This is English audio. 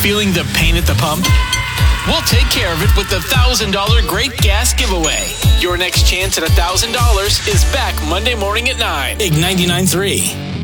Feeling the pain at the pump? We'll take care of it with the $1,000 Great Gas Giveaway. Your next chance at $1,000 is back Monday morning at 9. Big 99.3.